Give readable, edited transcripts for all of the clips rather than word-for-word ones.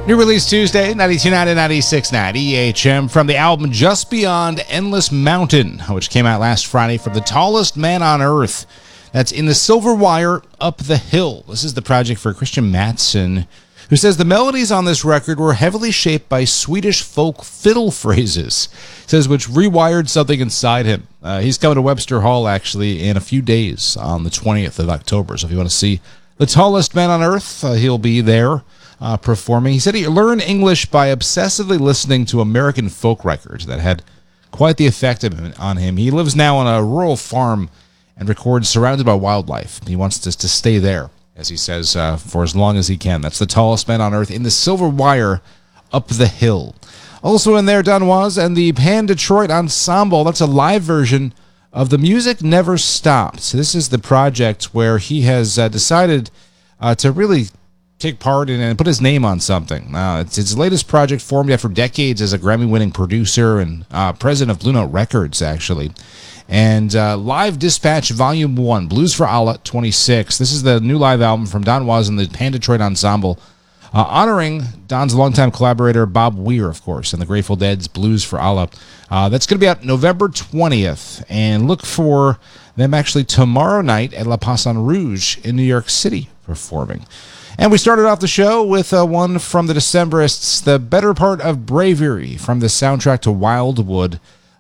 New release Tuesday, 92.9 96.9 EHM from the album Just Beyond Endless Mountain, which came out last Friday from the tallest man on earth. That's In the Silver Wire, Up the Hill. This is the project for Christian Mattsson, who says the melodies on this record were heavily shaped by Swedish folk fiddle phrases, says which rewired something inside him. He's coming to Webster Hall, actually, in a few days on the 20th of October. So if you want to see the tallest man on earth, he'll be there. Performing. He said he learned English by obsessively listening to American folk records that had quite the effect on him. He lives now on a rural farm and records surrounded by wildlife. He wants to stay there, as he says, for as long as he can. That's the tallest man on earth, In the Silver Wire, Up the Hill. Also in there, Don Was and the Pan Detroit Ensemble. That's a live version of The Music Never Stopped. This is the project where he has decided to really take part in and put his name on something. It's his latest project, formed after decades as a Grammy-winning producer and president of Blue Note Records, actually. And Live Dispatch Volume 1, Blues for Allah 26. This is the new live album from Don Was and the Pan Detroit Ensemble, honoring Don's longtime collaborator, Bob Weir, of course, and the Grateful Dead's Blues for Allah. That's going to be out November 20th, and look for them actually tomorrow night at La Poisson Rouge in New York City performing. And we started off the show with one from the Decemberists, The Better Part of Bravery, from the soundtrack to Wildwood,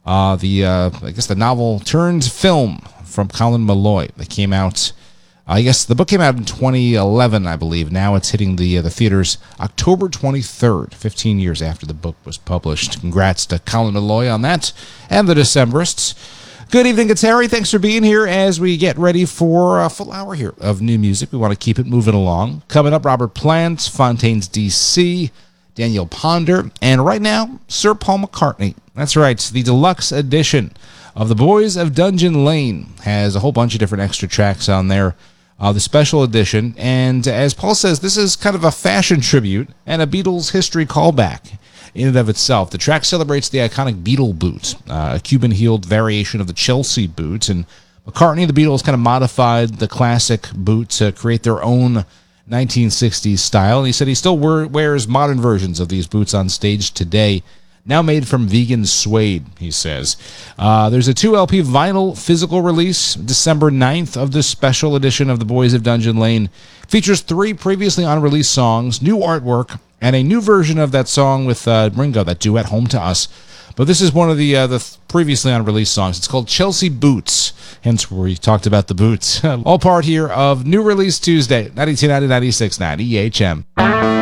the novel turned film from Colin Meloy that came out. The book came out in 2011, I believe. Now it's hitting the theaters October 23rd, 15 years after the book was published. Congrats to Colin Meloy on that and the Decemberists. Good evening, it's Harry. Thanks for being here as we get ready for a full hour here of new music. We want to keep it moving along. Coming up, Robert Plant, Fontaines DC, Daniel Ponder, and right now, Sir Paul McCartney. That's right, the deluxe edition of The Boys of Dungeon Lane has a whole bunch of different extra tracks on there. The special edition, and as Paul says, this is kind of a fashion tribute and a Beatles history callback in and of itself. The track celebrates the iconic Beatle boot, a Cuban-heeled variation of the Chelsea boot, and McCartney and the Beatles kind of modified the classic boot to create their own 1960s style, and he said he still wears modern versions of these boots on stage today, now made from vegan suede, he says. There's a 2-LP vinyl physical release, December 9th, of this special edition of The Boys of Dungeon Lane. Features 3 previously unreleased songs, new artwork, and a new version of that song with Ringo, that duet, Home to Us. But this is one of the previously unreleased songs. It's called Chelsea Boots, hence where we talked about the boots. All part here of New Release Tuesday, 92.9 96.9 EHM.